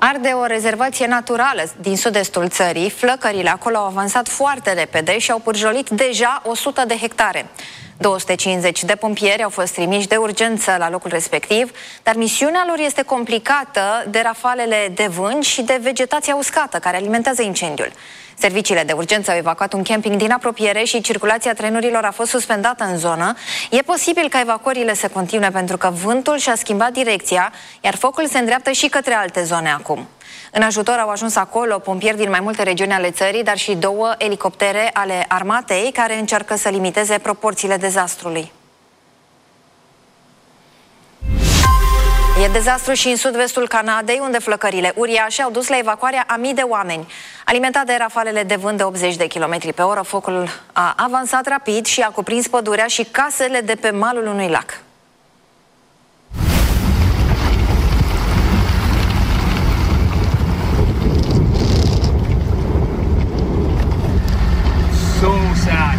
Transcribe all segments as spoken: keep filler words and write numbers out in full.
Arde o rezervație naturală din sud-estul țării. Flăcările acolo au avansat foarte repede și au pârjolit deja o sută de hectare. două sute cincizeci de pompieri au fost trimiși de urgență la locul respectiv, dar misiunea lor este complicată de rafalele de vânt și de vegetația uscată care alimentează incendiul. Serviciile de urgență au evacuat un camping din apropiere și circulația trenurilor a fost suspendată în zonă. E posibil ca evacuările să continue pentru că vântul și-a schimbat direcția, iar focul se îndreaptă și către alte zone acum. În ajutor au ajuns acolo pompieri din mai multe regiuni ale țării, dar și două elicoptere ale armatei care încearcă să limiteze proporțiile dezastrului. E dezastru și în sud-vestul Canadei, unde flăcările uriașe au dus la evacuarea a mii de oameni. Alimentat de rafalele de vânt de optzeci de kilometri pe oră, focul a avansat rapid și a cuprins pădurea și casele de pe malul unui lac. So sad.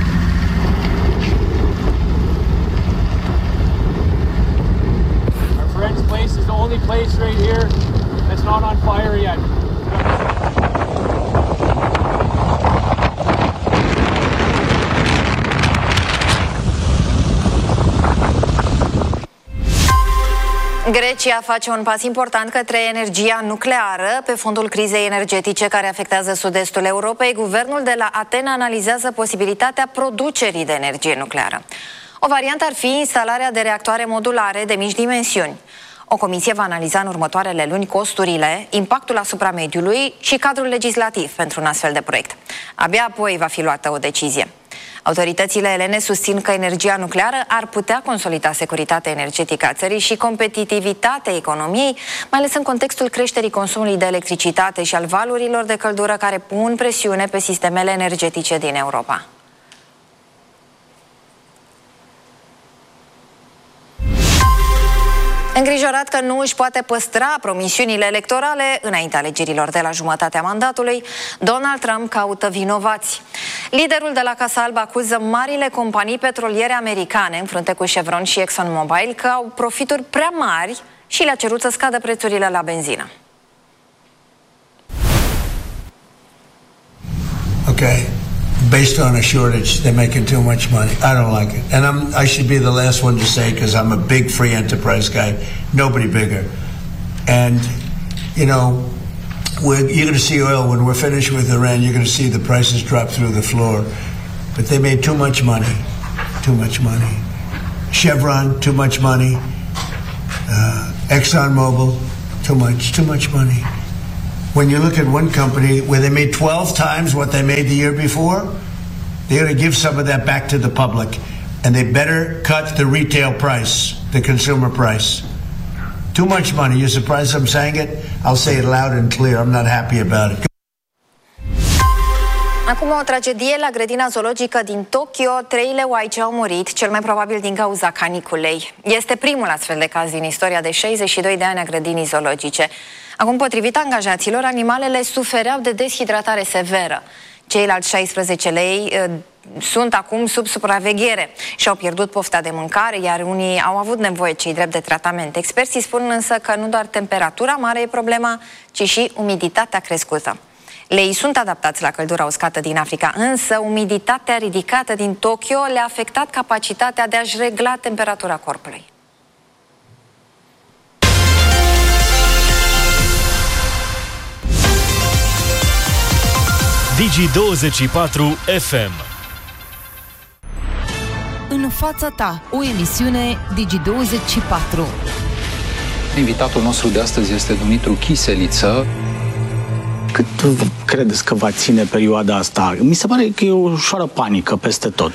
Our friend's place is the only place right here that's not on fire yet. Grecia face un pas important către energia nucleară pe fondul crizei energetice care afectează sud-estul Europei. Guvernul de la Atena analizează posibilitatea producerii de energie nucleară. O variantă ar fi instalarea de reactoare modulare de mici dimensiuni. O comisie va analiza în următoarele luni costurile, impactul asupra mediului și cadrul legislativ pentru un astfel de proiect. Abia apoi va fi luată o decizie. Autoritățile elene susțin că energia nucleară ar putea consolida securitatea energetică a țării și competitivitatea economiei, mai ales în contextul creșterii consumului de electricitate și al valurilor de căldură care pun presiune pe sistemele energetice din Europa. Îngrijorat că nu își poate păstra promisiunile electorale înaintea alegerilor de la jumătatea mandatului, Donald Trump caută vinovați. Liderul de la Casa Albă acuză marile companii petroliere americane, în frunte cu Chevron și ExxonMobil, că au profituri prea mari și le-a cerut să scadă prețurile la benzină. Okay. Based on a shortage, they're making too much money. I don't like it. And I'm, I should be the last one to say, because I'm a big free enterprise guy, nobody bigger. And, you know, we're, you're going to see oil, when we're finished with Iran, you're going to see the prices drop through the floor. But they made too much money, too much money. Chevron, too much money. Uh, ExxonMobil, too much, too much money. When you look at one company where they made twelve times what they made the year before, they're going to give some of that back to the public. And they better cut the retail price, the consumer price. Too much money. You're surprised I'm saying it? I'll say it loud and clear. I'm not happy about it. Acum o tragedie la grădina zoologică din Tokyo. Trei leoaice au murit, cel mai probabil din cauza caniculei. Este primul astfel de caz din istoria de șaizeci și doi de ani a grădinii zoologice. Acum, potrivit angajaților, animalele sufereau de deshidratare severă. Ceilalți șaisprezece lei uh, sunt acum sub supraveghere și au pierdut pofta de mâncare, iar unii au avut nevoie cei drept de tratament. Experții spun însă că nu doar temperatura mare e problema, ci și umiditatea crescută. Leii sunt adaptați la căldura uscată din Africa, însă umiditatea ridicată din Tokyo le-a afectat capacitatea de a-și regla temperatura corpului. Digi douăzeci și patru F M. În fața ta, o emisiune Digi douăzeci și patru. Invitatul nostru de astăzi este Dumitru Chiseliță. Cât credeți că va ține perioada asta? Mi se pare că e o ușoară panică peste tot.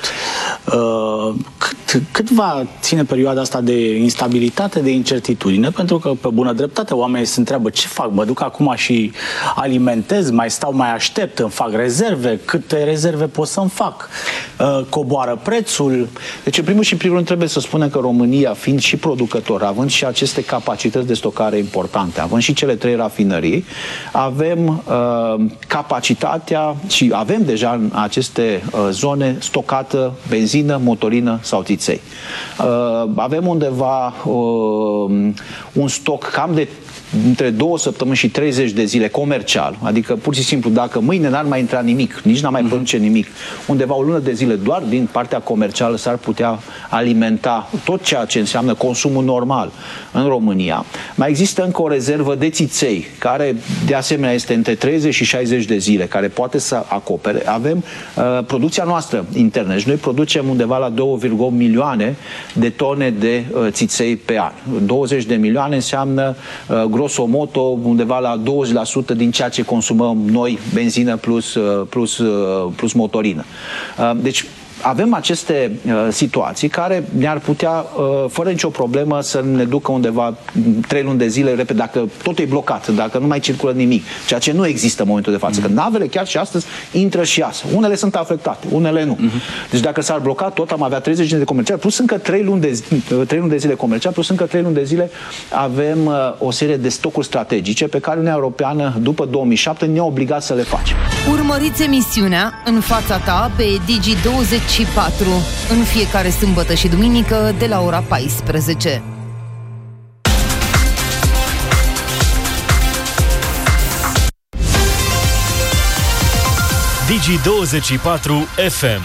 Cât, cât va ține perioada asta de instabilitate, de incertitudine? Pentru că, pe bună dreptate, oamenii se întreabă ce fac? Mă duc acum și alimentez, mai stau, mai aștept, îmi fac rezerve, câte rezerve pot să-mi fac? Coboară prețul? Deci, în primul și în primul rând, trebuie să spunem că România, fiind și producător, având și aceste capacități de stocare importante, având și cele trei rafinării, avem capacitatea și avem deja în aceste zone stocată benzină, motorină sau țiței. Avem undeva un stoc cam de între două săptămâni și treizeci de zile comercial, adică pur și simplu dacă mâine n-ar mai intra nimic, nici n-ar mai produce nimic, undeva o lună de zile doar din partea comercială s-ar putea alimenta tot ceea ce înseamnă consumul normal în România. Mai există încă o rezervă de țiței, care de asemenea este între treizeci și șaizeci de zile, care poate să acopere. Avem uh, producția noastră internă. Deci noi producem undeva la două virgulă opt milioane de tone de uh, țiței pe an. douăzeci de milioane înseamnă uh, grosomodo undeva la douăzeci la sută din ceea ce consumăm noi, benzină plus, plus, plus motorină. Deci avem aceste uh, situații care ne-ar putea, uh, fără nicio problemă, să ne ducă undeva trei luni de zile, repede, dacă tot e blocat, dacă nu mai circulă nimic, ceea ce nu există în momentul de față. Mm-hmm. Că navele chiar și astăzi intră și iasă. Unele sunt afectate, unele nu. Mm-hmm. Deci dacă s-ar bloca tot, am avea treizeci de zile de comercial, plus încă trei luni de, trei luni de zile comercial, plus încă trei luni de zile avem uh, o serie de stocuri strategice pe care Uniunea Europeană, după două mii șapte, ne-a obligat să le facem. Urmăriți emisiunea În fața ta pe Digi douăzeci și patru în fiecare sâmbătă și duminică de la ora paisprezece. Digi douăzeci și patru F M.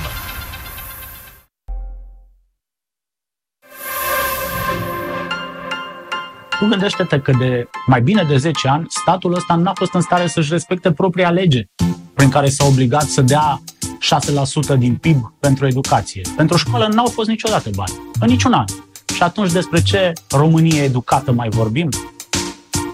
Tu gândește-te că de mai bine de zece ani statul ăsta n-a fost în stare să-și respecte propria lege prin care s-a obligat să dea șase la sută din P I B pentru educație. Pentru școală n-au fost niciodată bani, în niciun an. Și atunci despre ce Românie educată mai vorbim?